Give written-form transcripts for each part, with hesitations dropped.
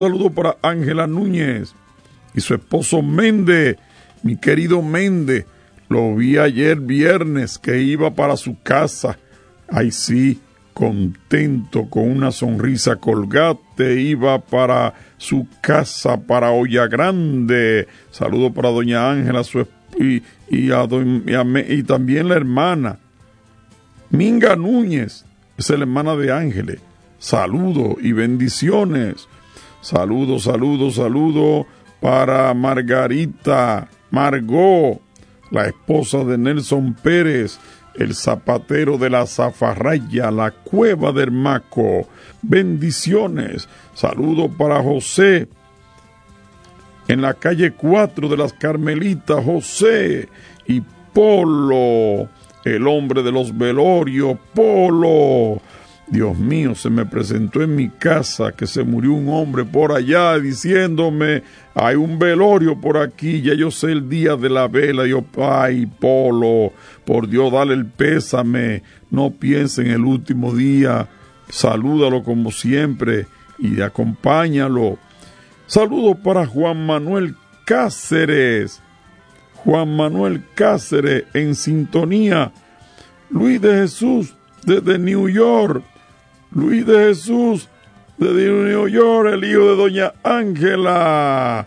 saludo para Ángela Núñez y su esposo Méndez, mi querido Méndez. Lo vi ayer viernes que iba para su casa. Ay sí, contento, con una sonrisa colgate, iba para su casa, para Olla Grande. Saludo para doña Ángela y también la hermana Minga Núñez, es la hermana de Ángeles. Saludo y bendiciones. Saludo para Margarita Margot, la esposa de Nelson Pérez, el zapatero de la Zafarraya, la cueva del Maco. Bendiciones. Saludo para José, en la calle 4 de las Carmelitas, José y Polo, el hombre de los velorios, Polo. Dios mío, se me presentó en mi casa que se murió un hombre por allá diciéndome, hay un velorio por aquí, ya yo sé el día de la vela. Yo, ay, Polo, por Dios, dale el pésame, no piense en el último día, salúdalo como siempre y acompáñalo. Saludo para Juan Manuel Cáceres, en sintonía. Luis de Jesús, desde New York. Luis de Jesús, desde New York, el hijo de doña Ángela.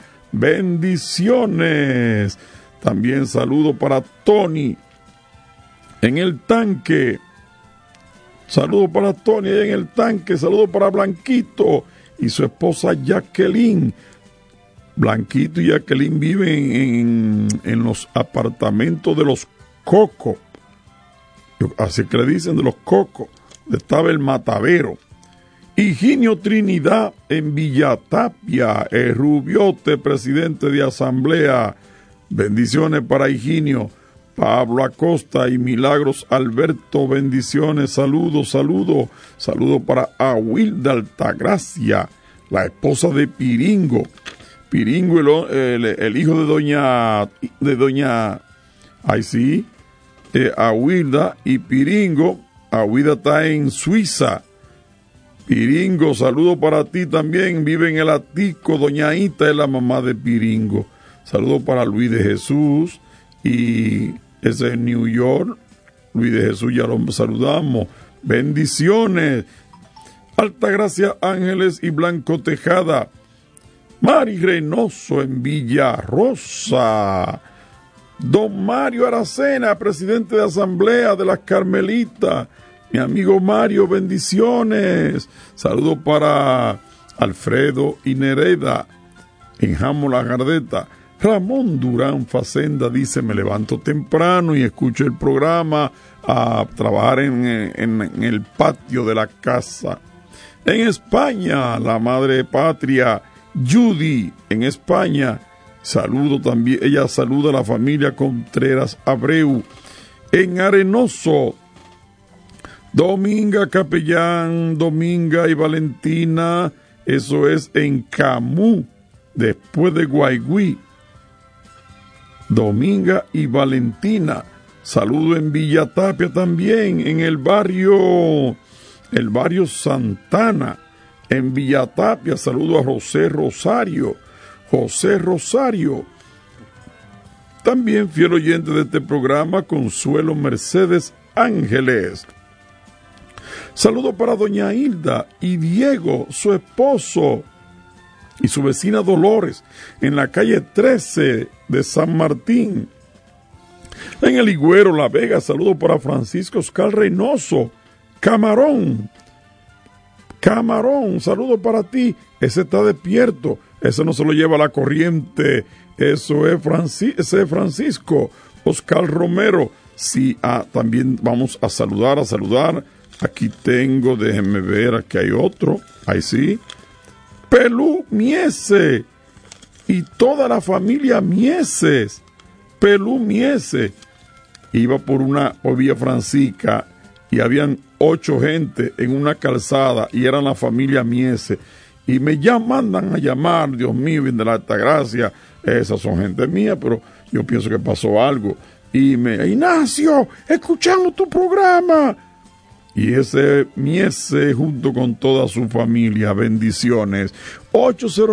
Bendiciones. También saludo para Tony en el tanque. Saludo para Tony en el tanque. Saludo para Blanquito y su esposa Jacqueline. Blanquito y Jacqueline viven en los apartamentos de los Cocos. Así que le dicen, de los Cocos. Estaba el Matavero. Higinio Trinidad en Villatapia, el Rubiote, presidente de asamblea. Bendiciones para Higinio. Pablo Acosta y Milagros Alberto, bendiciones, saludos. Saludo para Aguilda Altagracia, la esposa de Piringo. Piringo, el hijo de doña ay sí, Aguilda y Piringo. Aguilda está en Suiza. Piringo, saludo para ti también. Vive en el Atico. Doña Ita es la mamá de Piringo. Saludo para Luis de Jesús. Y ese es New York. Luis de Jesús ya lo saludamos. Bendiciones. Altagracia Ángeles y Blanco Tejada. Mari Reynoso en Villarrosa. Don Mario Aracena, presidente de asamblea de las Carmelitas. Mi amigo Mario, bendiciones. Saludo para Alfredo y Nereda en Jamo La Gardeta. Ramón Durán Facenda dice, me levanto temprano y escucho el programa a trabajar en el patio de la casa. En España, la madre patria, Judy, en España. Saludo también, ella saluda a la familia Contreras Abreu. En Arenoso, Dominga Capellán, Dominga y Valentina, eso es en Camú, después de Guaygüí. Dominga y Valentina. Saludo en Villatapia también, en el barrio Santana, en Villatapia. Saludo a José Rosario. También fiel oyente de este programa, Consuelo Mercedes Ángeles. Saludo para doña Hilda y Diego, su esposo, y su vecina Dolores, en la calle 13 de San Martín. En el Higüero, La Vega, saludo para Francisco Oscar Reynoso, Camarón, saludo para ti. Ese está despierto, ese no se lo lleva la corriente. Eso es ese es Francisco Oscar Romero. Sí, también vamos a saludar. Aquí tengo, déjenme ver, aquí hay otro. Ahí sí. Pelú Miese y toda la familia Mieses. Pelú Miese. Iba por una Vía Francisca y habían 8 gente en una calzada y eran la familia Miese. Y me mandan a llamar, Dios mío, bien de la Altagracia. Esas son gente mía, pero yo pienso que pasó algo. Y Ignacio, escuchando tu programa. y ese Miese junto con toda su familia. Bendiciones. 809